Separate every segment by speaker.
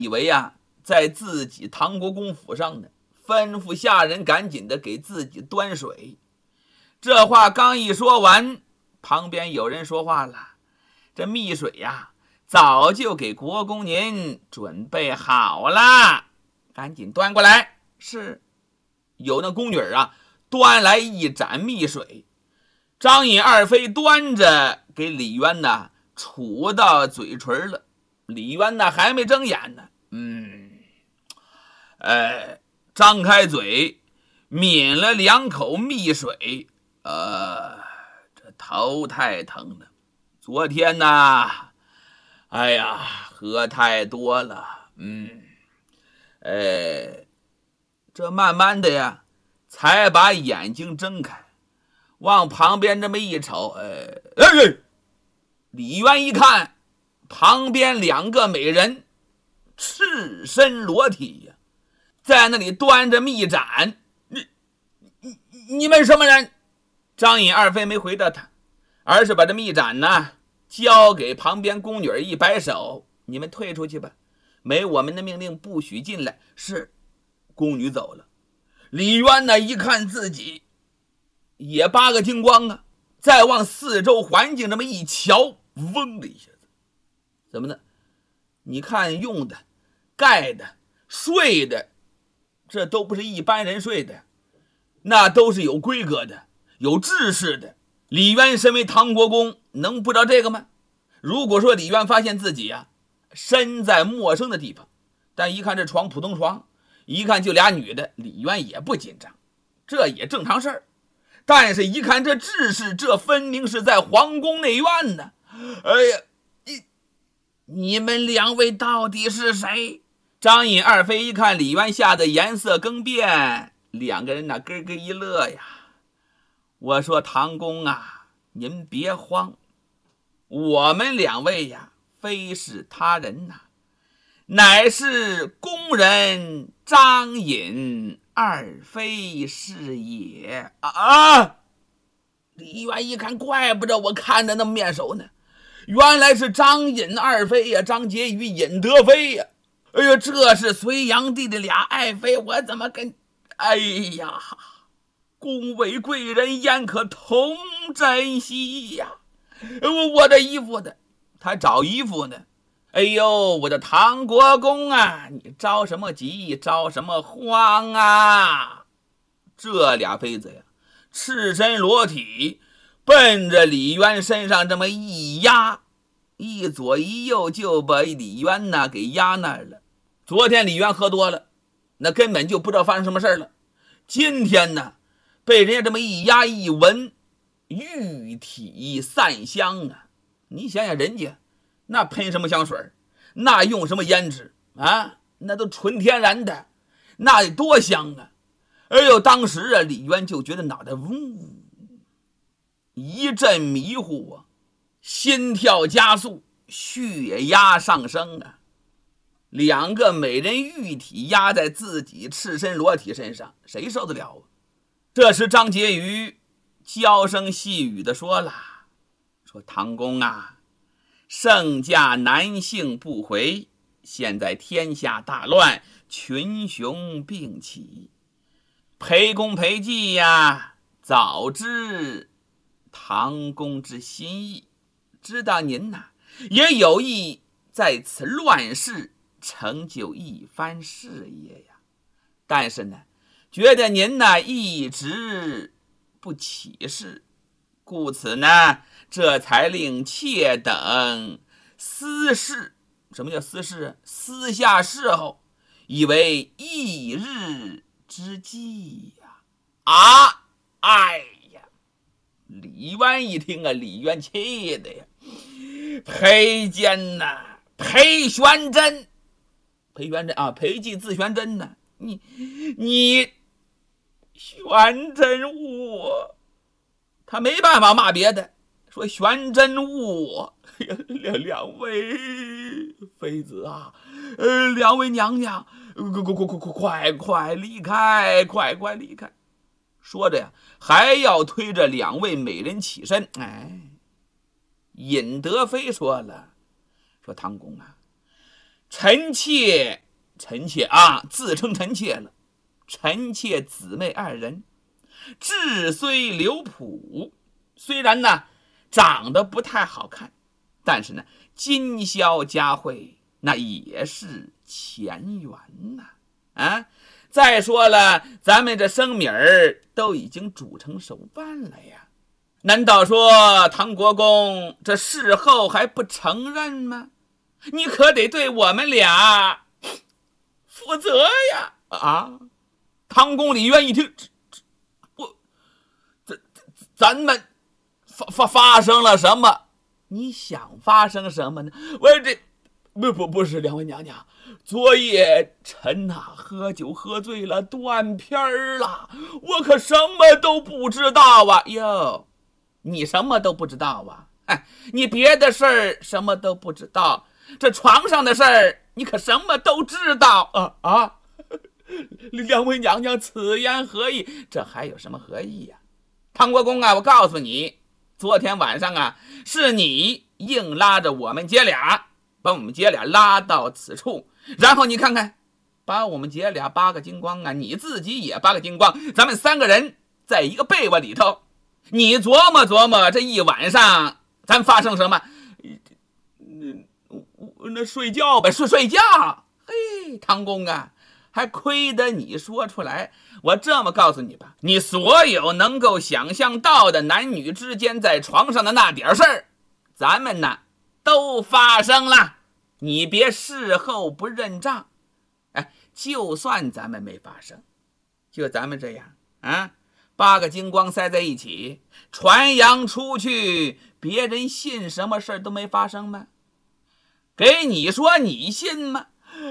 Speaker 1: 以为呀，在自己唐国公府上呢，吩咐下人赶紧的给自己端水。这话刚一说完，旁边有人说话了：“这蜜水呀，早就给国公您准备好了，赶紧端过来。”是，有那宫女啊，端来一盏蜜水。张尹二妃端着给李渊呢杵到嘴唇了。李渊呢还没睁眼呢，张开嘴抿了2口蜜水，这头太疼了。昨天呢，哎呀，喝太多了，这慢慢的呀，才把眼睛睁开，往旁边这么一瞅，李渊一看，旁边2个美人赤身裸体呀，在那里端着蜜盏。你们什么人？张尹二妃没回答他，而是把这蜜盏呢交给旁边宫女，一摆手：“你们退出去吧，没我们的命令不许进来。”是，宫女走了。李渊呢一看自己也8个精光啊，再往四周环境这么一瞧，嗡的一下子，怎么呢？你看用的、盖的、睡的，这都不是一般人睡的，那都是有规格的、有制式的。李渊身为唐国公，能不知道这个吗？如果说李渊发现自己啊身在陌生的地方，但一看这床普通床，一看就俩女的，李渊也不紧张，这也正常事儿。但是一看这制式，这分明是在皇宫内院呢。哎呀，你们2位到底是谁？张尹二妃一看李渊吓得颜色更变，2个人那咯咯一乐呀。我说唐公啊，您别慌，我们2位呀，非是他人呐，乃是宫人张尹二妃是也啊！李渊一看，怪不得我看着那么面熟呢，原来是张尹二妃呀，张婕妤、尹德妃呀。哎呀，这是隋炀帝的俩爱妃，我怎么跟……哎呀，恭维贵人，焉可同珍惜呀！我的衣服的，他找衣服呢。哎呦，我的唐国公啊，你着什么急，着什么慌啊？这俩妃子呀，赤身裸体，奔着李渊身上这么一压，一左一右就把李渊呢给压那儿了。昨天李渊喝多了，那根本就不知道发生什么事了。今天呢，被人家这么一压一闻，玉体散香啊！你想想人家那喷什么香水，那用什么胭脂啊？那都纯天然的，那得多香啊！哎呦，当时啊，李渊就觉得脑袋嗡一阵迷糊啊，心跳加速，血压上升啊。2个美人玉体压在自己赤身裸体身上，谁受得了啊？这时张婕妤娇声细语的说了：“说唐公啊，圣驾南幸不回，现在天下大乱，群雄并起，裴公裴季呀，早知唐公之心意，知道您呐也有意在此乱世成就一番事业呀。但是呢，觉得您呢一直不起事，故此呢，这才令妾等私事。什么叫私事？私下侍候，以为一日之计呀。啊，哎呀！李渊一听啊，李渊气的呀，裴坚呐，裴玄真。裴玄真啊，裴寂字玄真呢？你玄真误我，他没办法骂别的，说玄真误我。两位妃子啊，2位娘娘，快离开，快离开！说着呀，还要推着2位美人起身。尹德妃说了，说唐公啊， 臣妾啊，自称臣妾了。臣妾姊妹二人，质虽刘朴，虽然呢长得不太好看，但是呢今宵佳会，那也是前缘呐。再说了，咱们这生米儿都已经煮成熟饭了呀，难道说唐国公这事后还不承认吗？你可得对我们俩负责呀！啊！唐公李渊一听，咱们发生了什么？你想发生什么呢？不是两位娘娘，昨夜臣喝酒喝醉了，断片儿了，我可什么都不知道啊！哟，你什么都不知道啊？你别的事儿什么都不知道，这床上的事儿你可什么都知道啊！两位娘娘此言何意？这还有什么何意呀？唐国公啊，我告诉你，昨天晚上啊，是你硬拉着我们姐俩，把我们姐俩拉到此处，然后你看看，把我们姐俩扒个精光啊，你自己也扒个精光，咱们三个人在一个被窝里头，你琢磨琢磨这一晚上咱发生什么？那睡觉呗，睡觉。嘿，唐公啊，还亏得你说出来。我这么告诉你吧，你所有能够想象到的男女之间在床上的那点事儿，咱们呢都发生了，你别事后不认账。就算咱们没发生，就咱们这样啊，八个精光塞在一起，传扬出去，别人信什么事儿都没发生吗？给你说你信吗？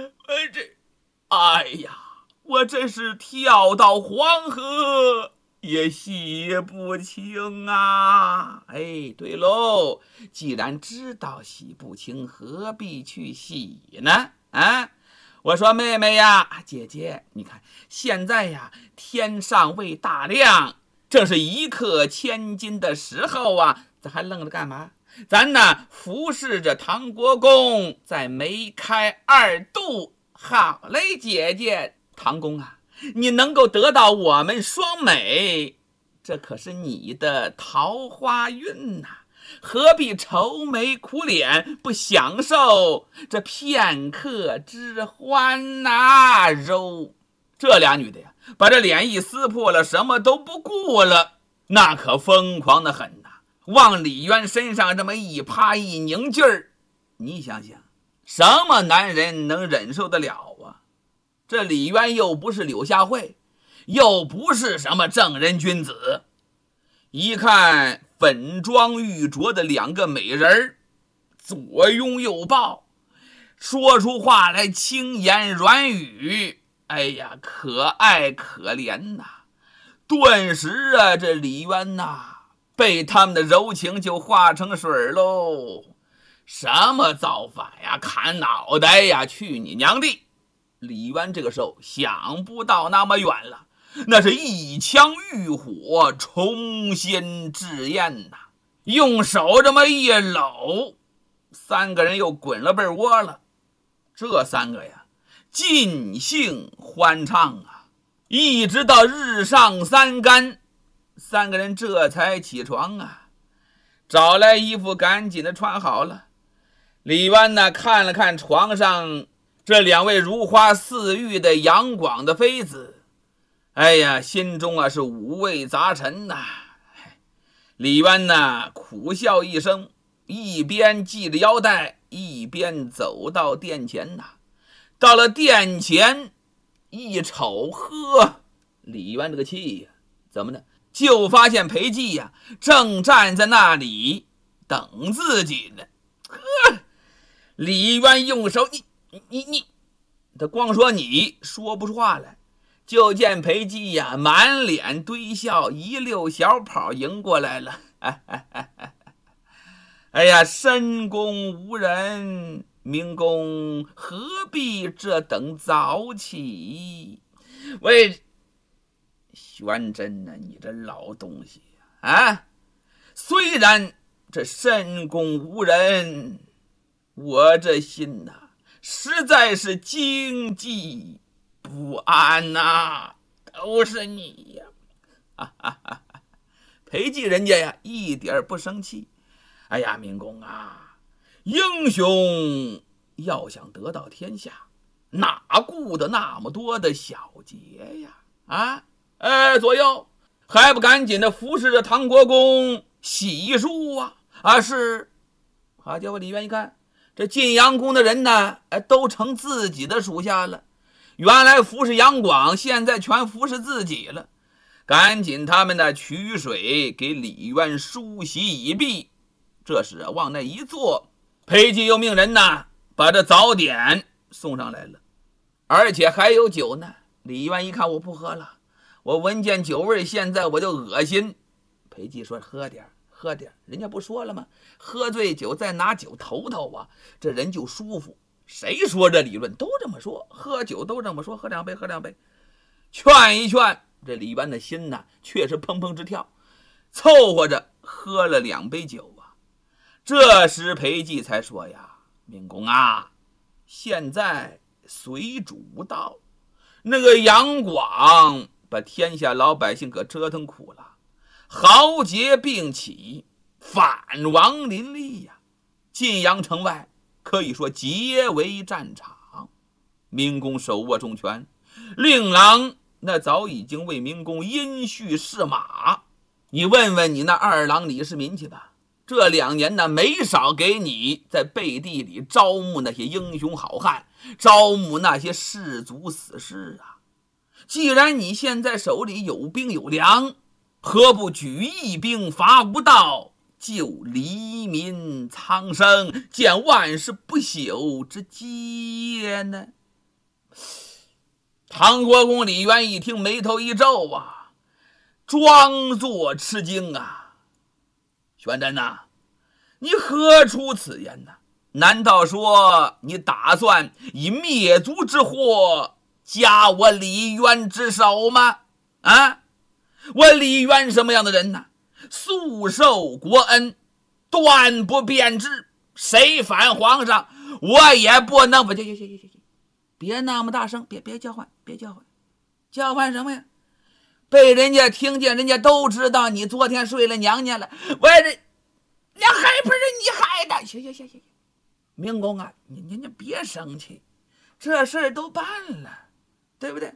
Speaker 1: 哎呀，我真是跳到黄河也洗不清啊！对喽，既然知道洗不清，何必去洗呢？我说妹妹呀，姐姐，你看现在呀，天尚未大亮，正是一刻千金的时候啊，咱还愣着干嘛？咱呢服侍着唐国公，再梅开二度。好嘞，姐姐，唐公啊，你能够得到我们双美，这可是你的桃花运呐，何必愁眉苦脸，不享受这片刻之欢呐？这俩女的呀，把这脸一撕破了，什么都不顾了，那可疯狂的很呐，往李渊身上这么一趴一拧劲儿，你想想，什么男人能忍受得了啊？这李渊又不是柳下惠，又不是什么正人君子，一看粉妆玉琢的两个美人，左拥右抱，说出话来轻言软语，哎呀，可爱可怜呐！顿时啊，这李渊呐，被他们的柔情就化成水喽。什么造反呀，砍脑袋呀，去你娘的！李渊这个时候想不到那么远了，那是一腔欲火重新炙焰呐，用手这么一搂，三个人又滚了被窝了。这三个呀，尽兴欢唱啊，一直到日上三竿，三个人这才起床啊，找来衣服赶紧的穿好了。李渊呢，看了看床上这两位如花似玉的杨广的妃子，哎呀，心中啊是五味杂陈呐。李渊呢苦笑一声，一边系着腰带，一边走到殿前呐。到了殿前一瞅，呵，李渊这个气呀，怎么呢？就发现裴寂呀正站在那里等自己呢。呵，李渊用手，你，他光说你说不出话来，就见裴寂呀满脸堆笑，一溜小跑迎过来了。哎呀，深宫无人，明公何必这等早起？喂，玄真啊，你这老东西啊！虽然这深宫无人，我这心呐实在是惊悸不安呐，都是你呀！哈哈哈哈！裴寂人家呀一点不生气。哎呀，明公啊，英雄要想得到天下，哪顾得那么多的小节呀？啊，左右还不赶紧的服侍着唐国公洗漱啊！是。好家伙，李渊一看，这晋阳宫的人呢，都成自己的属下了。原来服侍杨广，现在全服侍自己了。赶紧他们呢取水给李渊梳洗已毕。这时往那一坐，裴寂又命人呢把这早点送上来了，而且还有酒呢。李渊一看，我不喝了，我闻见酒味，现在我就恶心。裴寂说喝点，人家不说了吗？喝醉酒再拿酒头啊，这人就舒服。谁说这理论都这么说，喝酒都这么说，喝两杯。劝一劝，这李渊的心呢确实砰砰直跳，凑合着喝了2杯酒啊。这时裴寂才说呀，明公啊，现在随主到，那个杨广把天下老百姓可折腾苦了，豪杰并起，反王林立呀！晋阳城外可以说皆为战场。明公手握重权，令郎那早已经为明公因序试马。你问问你那二郎李世民去吧，这2年呢，没少给你在背地里招募那些英雄好汉，招募那些士卒死士啊。既然你现在手里有兵有粮，何不举义兵伐无道，救黎民苍生，建万世不朽之基呢？唐国公李渊一听，眉头一皱啊，装作吃惊啊。玄真呐，你何出此言呢？难道说你打算以灭族之祸加我李渊之手吗？我李渊什么样的人呢？素受国恩，断不变质，谁反皇上我也不能不。别那么大声，别叫唤，叫唤什么呀？被人家听见，人家都知道你昨天睡了娘家了，我这那还不是你害的。行，明公啊，你别生气，这事儿都办了，对不对？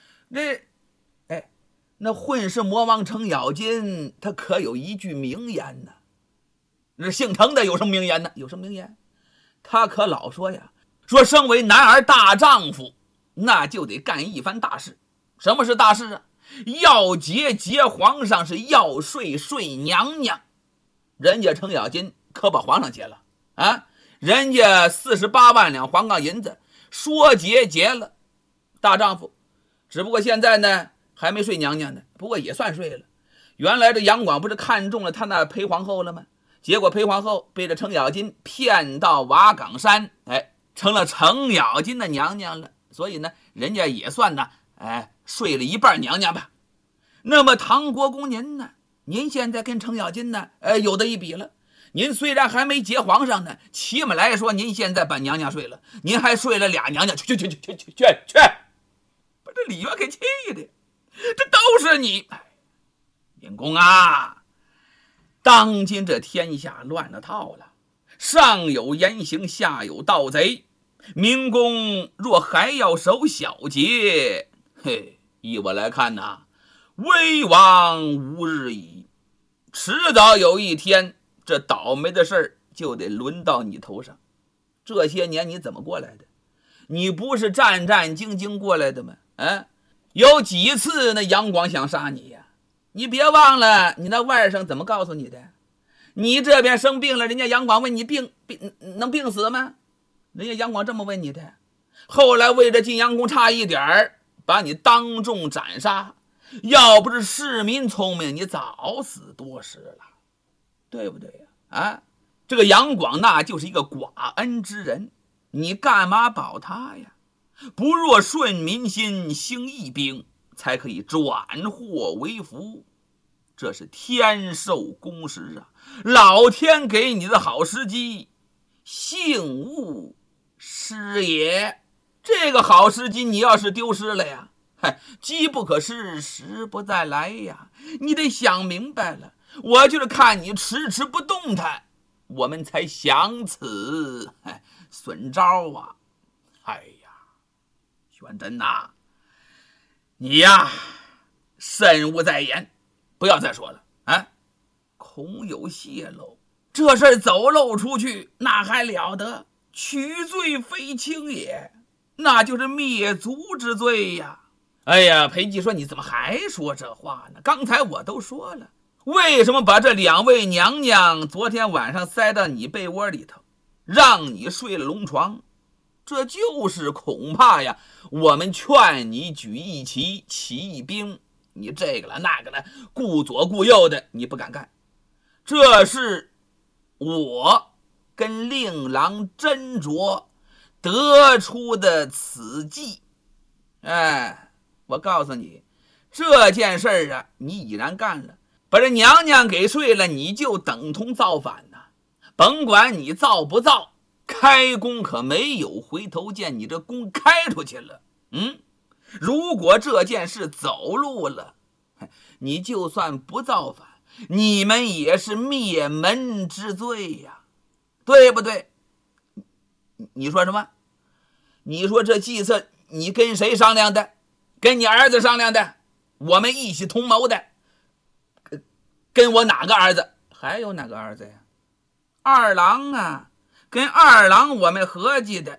Speaker 1: 那混世魔王程咬金，他可有一句名言呢。那姓程的有什么名言呢？他可老说呀，说身为男儿大丈夫，那就得干一番大事。什么是大事啊？要劫皇上，是要睡娘娘。人家程咬金可把皇上劫了啊！人家48万两黄冈银子说劫了，大丈夫。只不过现在呢还没睡娘娘呢，不过也算睡了。原来这杨广不是看中了他那裴皇后了吗？结果裴皇后被这程咬金骗到瓦岗山，成了程咬金的娘娘了。所以呢，人家也算呢，睡了一半娘娘吧。那么唐国公您呢？您现在跟程咬金呢，有的一比了。您虽然还没劫皇上呢，起码来说，您现在把娘娘睡了，您还睡了俩娘娘，去！把这李渊给气的，这都是你！明公啊，当今这天下乱了套了，上有严刑，下有盗贼。明公若还要守小节，依我来看呐，危亡无日矣。迟早有一天，这倒霉的事儿就得轮到你头上。这些年你怎么过来的？你不是战战兢兢过来的吗？有几次那杨广想杀你呀？你别忘了你那外甥怎么告诉你的。你这边生病了，人家杨广问你能病死吗？人家杨广这么问你的。后来为了晋阳宫差一点把你当众斩杀，要不是市民聪明，你早死多时了，对不对呀？这个杨广那就是一个寡恩之人，你干嘛保他呀？不若顺民心，兴义兵，才可以转祸为福。这是天授公时啊，老天给你的好时机，幸勿师爷，这个好时机你要是丢失了呀，机不可失，时不再来呀！你得想明白了，我就是看你迟迟不动弹，我们才想此损招啊！哎呀，玄真呐，你呀，慎勿再言，不要再说了啊！恐有泄露，这事儿走漏出去，那还了得？取罪非轻也，那就是灭族之罪呀！哎呀，裴寂说，你怎么还说这话呢？刚才我都说了，为什么把这2位娘娘昨天晚上塞到你被窝里头，让你睡了龙床？这就是恐怕呀，我们劝你举义旗，起义兵，你这个了那个了，顾左顾右的，你不敢干。这是我跟令郎斟酌得出的此计。我告诉你，这件事儿啊，你已然干了，把这娘娘给睡了，你就等同造反呐！甭管你造不造，开弓可没有回头箭，你这弓开出去了。如果这件事走路了，你就算不造反，你们也是灭门之罪呀，对不对？你说什么？你说这计策你跟谁商量的？跟你儿子商量的？我们一起同谋的？跟我哪个儿子？还有哪个儿子呀？二郎啊，跟二郎我们合计的。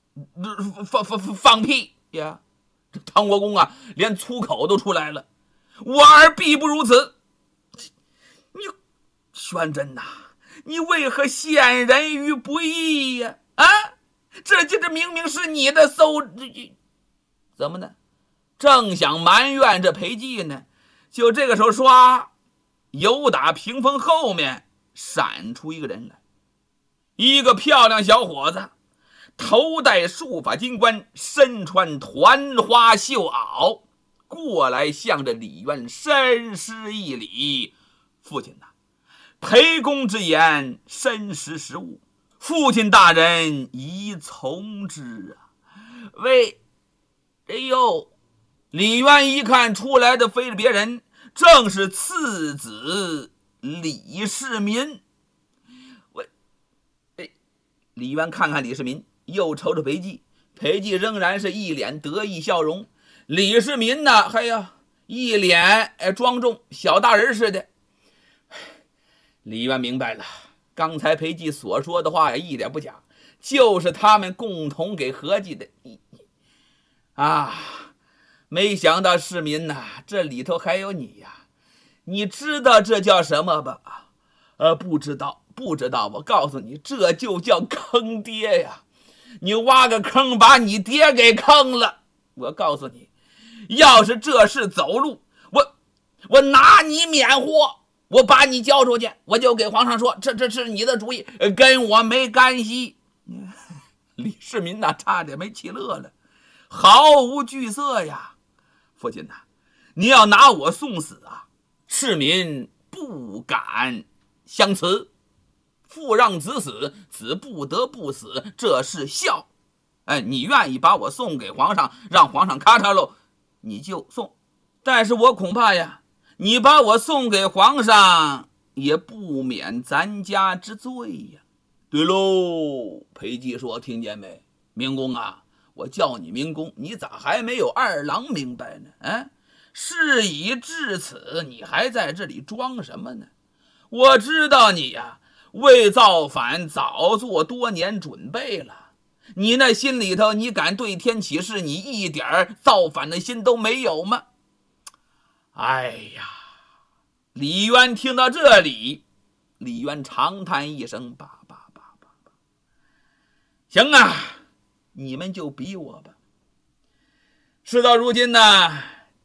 Speaker 1: 放屁呀！这唐国公啊，连粗口都出来了。我儿必不如此。你宣真呐，你为何陷人于不义呀？这明明是你的怎么呢？正想埋怨这裴寂呢，就这个时候唰，由打屏风后面闪出一个人来，一个漂亮小伙子，头戴束发金冠，身穿团花绣袄，过来向着李渊深施一礼。父亲呐，裴公之言深识时务，父亲大人宜从之啊。哎呦，李渊一看出来的非是别人，正是次子李世民。李渊看看李世民，又瞅瞅裴寂，裴寂仍然是一脸得意笑容。李世民呢，一脸庄重，小大人似的。李渊明白了，刚才裴寂所说的话一点不假，就是他们共同给合计的。没想到世民呐，这里头还有你呀！你知道这叫什么吧？不知道，我告诉你，这就叫坑爹呀！你挖个坑把你爹给坑了。我告诉你，要是这事走路，我拿你免活，我把你交出去，我就给皇上说，这是你的主意，跟我没干系。李世民呐，差点没气乐了，毫无惧色呀！父亲呐，你要拿我送死啊，世民不敢相辞。父让子死，子不得不死，这是孝。你愿意把我送给皇上，让皇上咔嚓喽，你就送。但是我恐怕呀，你把我送给皇上，也不免咱家之罪呀。对喽，裴寂说，听见没？明公啊，我叫你明公，你咋还没有二郎明白呢？事已至此，你还在这里装什么呢？我知道你呀，为造反早做多年准备了，你那心里头，你敢对天起誓，你一点造反的心都没有吗？哎呀，李渊听到这里，李渊长叹一声，行啊，你们就逼我吧。事到如今呢，